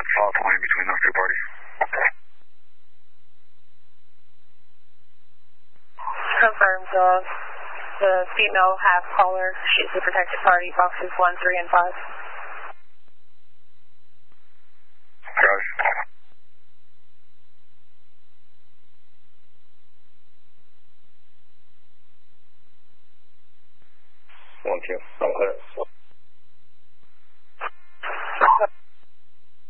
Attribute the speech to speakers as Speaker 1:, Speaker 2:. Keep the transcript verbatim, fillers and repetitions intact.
Speaker 1: that fault line between those two parties.
Speaker 2: Confirmed. Uh, the female half caller, she's the protected party, boxes one, three, and five.
Speaker 1: Gross.
Speaker 3: One, two. I'm clear.